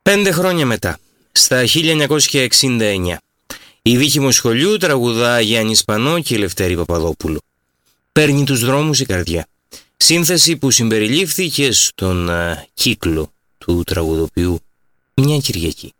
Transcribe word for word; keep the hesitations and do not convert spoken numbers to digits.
Πέντε χρόνια μετά, στα χίλια εννιακόσια εξήντα εννιά, η Δίκημο Σχολείου τραγουδά Γιάννη Σπανό και Ελευθέρη Παπαδόπουλο. Παίρνει τους δρόμους η καρδιά. Σύνθεση που συμπεριλήφθηκε στον α, κύκλο του τραγουδοποιού Μια Κυριακή.